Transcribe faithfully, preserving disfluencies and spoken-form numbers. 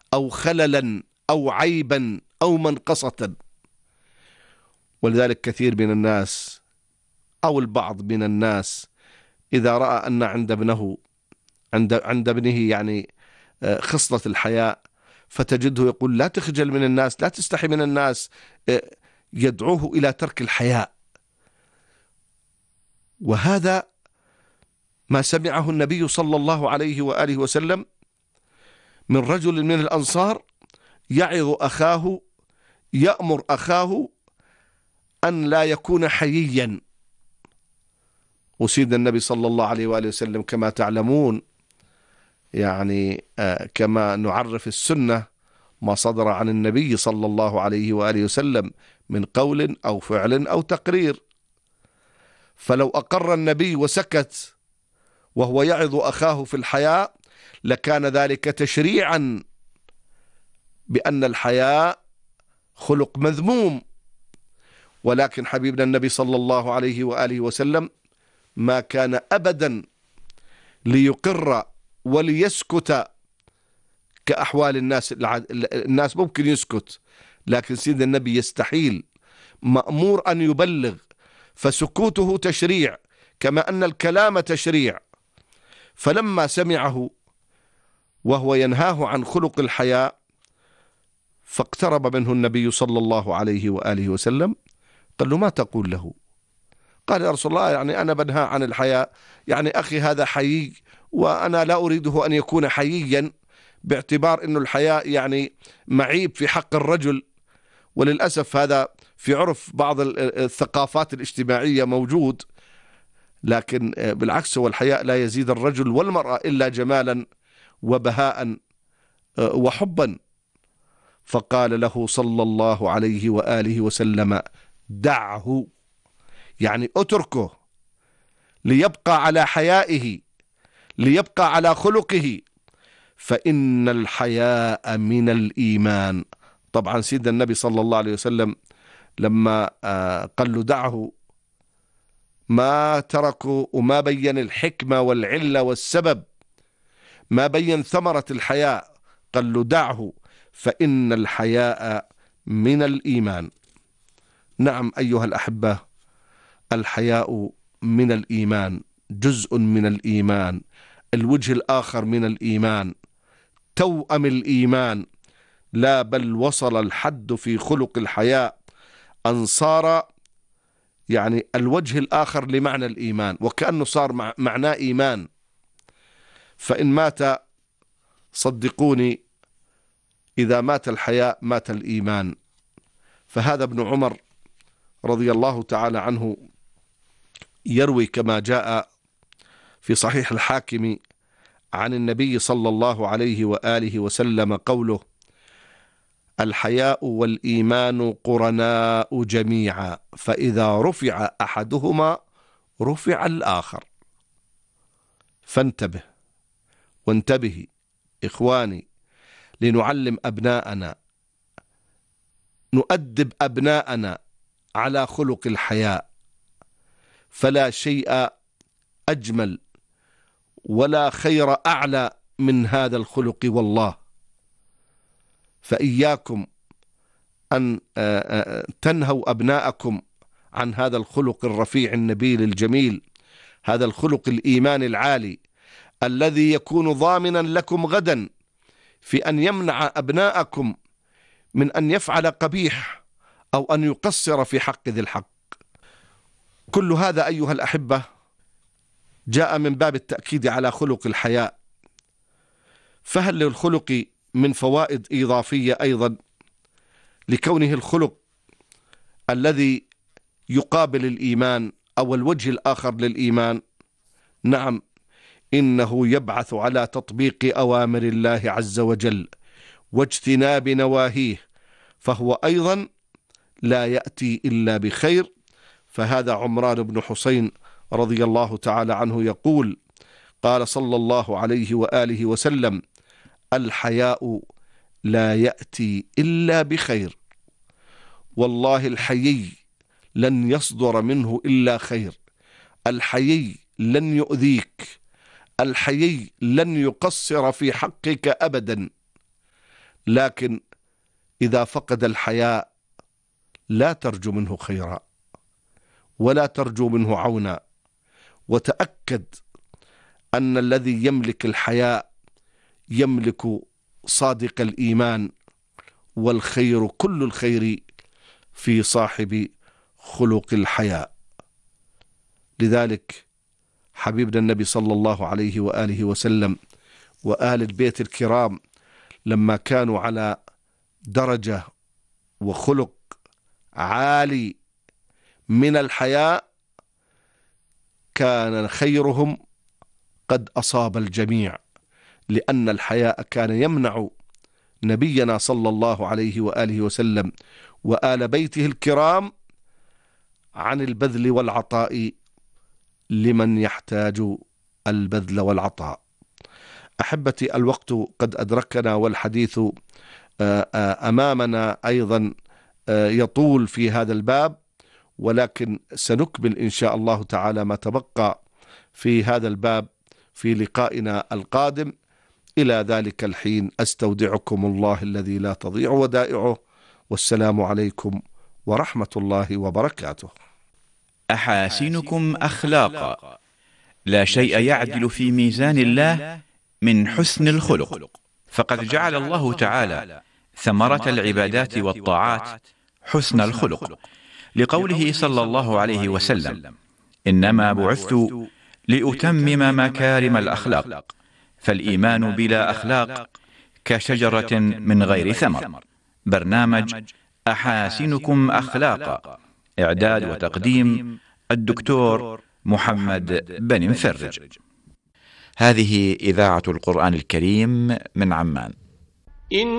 أو خللا أو عيبا أو منقصة. ولذلك كثير من الناس أو البعض من الناس إذا رأى أن عند ابنه عند عند ابنه يعني خصلة الحياء، فتجده يقول لا تخجل من الناس، لا تستحي من الناس، يدعوه إلى ترك الحياء. وهذا ما سمعه النبي صلى الله عليه وآله وسلم من رجل من الأنصار يعظ أخاه، يأمر أخاه أن لا يكون حييا. وسيد النبي صلى الله عليه وآله وسلم كما تعلمون يعني آه كما نعرف السنة ما صدر عن النبي صلى الله عليه وآله وسلم من قول أو فعل أو تقرير. فلو أقر النبي وسكت وهو يعظ أخاه في الحياء لكان ذلك تشريعا بأن الحياء خلق مذموم. ولكن حبيبنا النبي صلى الله عليه وآله وسلم ما كان أبدا ليقر وليسكت كأحوال الناس. الناس ممكن يسكت، لكن سيد النبي يستحيل، مأمور أن يبلغ، فسكوته تشريع كما أن الكلام تشريع. فلما سمعه وهو ينهاه عن خلق الحياء فاقترب منه النبي صلى الله عليه وآله وسلم قال له ما تقول له؟ قال يا رسول الله يعني أنا بنهى عن الحياء، يعني أخي هذا حيي وأنا لا أريده أن يكون حييا، باعتبار أن الحياء يعني معيب في حق الرجل. وللأسف هذا في عرف بعض الثقافات الاجتماعية موجود، لكن بالعكس هو الحياء لا يزيد الرجل والمرأة إلا جمالا وبهاء وحبا. فقال له صلى الله عليه وآله وسلم دعه، يعني اتركه ليبقى على حيائه، ليبقى على خلقه، فإن الحياء من الإيمان. طبعا سيدنا النبي صلى الله عليه وسلم لما قال له دعه ما تركوا وما بين الحكمة والعلة والسبب، ما بين ثمرة الحياء، قال له دعه فإن الحياء من الإيمان. نعم أيها الأحبة، الحياء من الإيمان، جزء من الإيمان، الوجه الآخر من الإيمان، توأم الإيمان. لا بل وصل الحد في خلق الحياء أن صار يعني الوجه الآخر لمعنى الإيمان، وكأنه صار معناه إيمان. فإن مات صدقوني إذا مات الحياء مات الإيمان. فهذا ابن عمر رضي الله تعالى عنه يروي كما جاء في صحيح الحاكم عن النبي صلى الله عليه وآله وسلم قوله الحياء والإيمان قرناء جميعا، فإذا رفع أحدهما رفع الآخر. فانتبه وانتبهي إخواني، لنعلم أبناءنا، نؤدب أبناءنا على خلق الحياء. فلا شيء أجمل ولا خير أعلى من هذا الخلق والله. فإياكم أن تنهوا أبناءكم عن هذا الخلق الرفيع النبيل الجميل، هذا الخلق الإيمان العالي الذي يكون ضامنا لكم غدا في أن يمنع أبناءكم من أن يفعل قبيح أو أن يقصر في حق ذي الحق. كل هذا أيها الأحبة جاء من باب التأكيد على خلق الحياء. فهل للخلق من فوائد إضافية أيضا لكونه الخلق الذي يقابل الإيمان أو الوجه الآخر للإيمان؟ نعم، إنه يبعث على تطبيق أوامر الله عز وجل واجتناب نواهيه، فهو أيضا لا يأتي إلا بخير. فهذا عمران بن حسين رضي الله تعالى عنه يقول قال صلى الله عليه وآله وسلم الحياء لا يأتي إلا بخير. والله الحيي لن يصدر منه إلا خير، الحيي لن يؤذيك، الحيي لن يقصر في حقك أبدا. لكن إذا فقد الحياء لا ترجو منه خيرا ولا ترجو منه عونا. وتأكد أن الذي يملك الحياء يملك صادق الإيمان، والخير كل الخير في صاحب خلق الحياء. لذلك حبيبنا النبي صلى الله عليه وآله وسلم وآل البيت الكرام لما كانوا على درجة وخلق عالي من الحياء كان خيرهم قد أصاب الجميع، لأن الحياء كان يمنع نبينا صلى الله عليه وآله وسلم وآل بيته الكرام عن البذل والعطاء لمن يحتاج البذل والعطاء. أحبتي، الوقت قد أدركنا والحديث أمامنا أيضا يطول في هذا الباب، ولكن سنكمل إن شاء الله تعالى ما تبقى في هذا الباب في لقائنا القادم. إلى ذلك الحين أستودعكم الله الذي لا تضيع ودائعه، والسلام عليكم ورحمة الله وبركاته. أحاسنكم أخلاقا، لا شيء يعدل في ميزان الله من حسن الخلق، فقد جعل الله تعالى ثمرة العبادات والطاعات حسن الخلق، لقوله صلى الله عليه وسلم: إنما بعثت لأتمم مكارم الأخلاق، فالإيمان بلا أخلاق كشجرة من غير ثمر. برنامج أحاسنكم أخلاقا، إعداد وتقديم الدكتور محمد بن مفرج. هذه إذاعة القرآن الكريم من عمان.